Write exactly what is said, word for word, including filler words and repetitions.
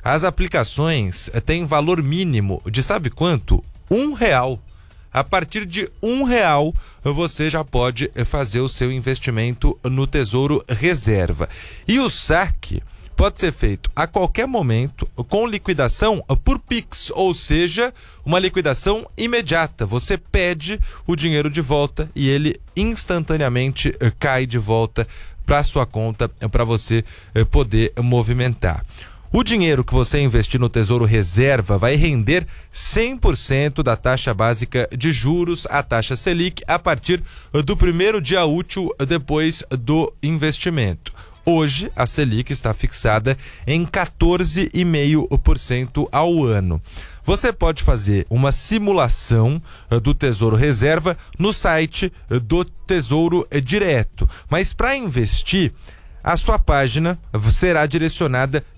As aplicações têm valor mínimo de sabe quanto? Um real. A partir de um real, você já pode fazer o seu investimento no Tesouro Reserva. E o saque pode ser feito a qualquer momento com liquidação por Pix, ou seja, uma liquidação imediata. Você pede o dinheiro de volta e ele instantaneamente cai de volta para sua conta para você poder movimentar. O dinheiro que você investir no Tesouro Reserva vai render cem por cento da taxa básica de juros, a taxa Selic, a partir do primeiro dia útil depois do investimento. Hoje, a Selic está fixada em quatorze vírgula cinco por cento ao ano. Você pode fazer uma simulação do Tesouro Reserva no site do Tesouro Direto, mas para investir, a sua página será direcionada